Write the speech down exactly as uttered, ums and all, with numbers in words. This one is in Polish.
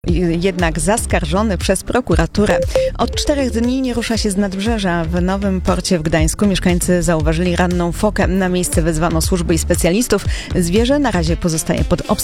jednak zaskarżony przez prokuraturę. Od czterech dni nie rusza się z nadbrzeża. W Nowym Porcie w Gdańsku mieszkańcy zauważyli ranną fokę. Na miejsce wezwano służby i specjalistów. Zwierzę na razie pozostaje pod obserwacją.